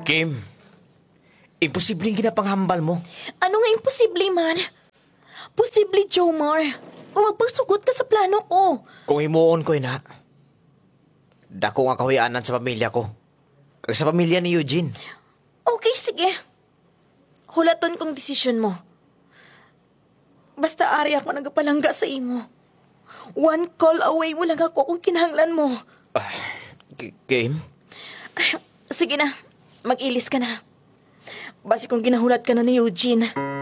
Kim, imposibleng ginapanghambal mo. Ano nga imposible man? Posible, Jomar. O magpagsugot ka sa plano ko. Kung himuon ko na, dako nga kahuyanan sa pamilya ko. Kag sa pamilya ni Eugene. Okay, sige. Hulaton kong desisyon mo. Basta ari ako nagapalangga sa imo. One call away mo lang ako kung kinahanglan mo. Kim? Sige na, mag-ilis ka na. Basi kung ginahulat ka na ni Eugene.